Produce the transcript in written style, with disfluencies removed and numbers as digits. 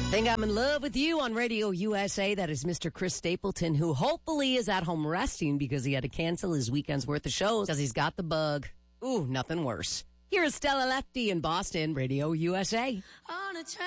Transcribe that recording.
Think I'm in love with you on Radio USA. That is Mr. Chris Stapleton, who hopefully is at home resting because he had to cancel his weekend's worth of shows because he's got the bug. Ooh, nothing worse. Here is Stella Lefty in Boston, Radio USA.